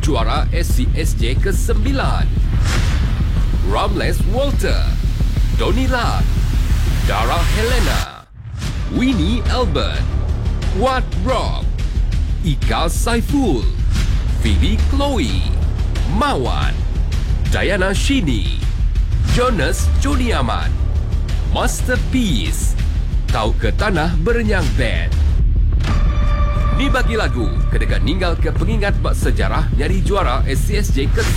juara SCSJ ke-9. Ramles Walter, Donny Lat, Dara Helena, Winnie Albert, Wat Rob, Ika Saiful, Phoebe Chloe, Mawan, Diana Shini, Jonas Joni Ahmad, Masterpiece, Kau ke Tanah Berenyang Band. Ni bagi lagu kedekat ninggal ke pengingat bak sejarah nyari juara SCSJ ke-9.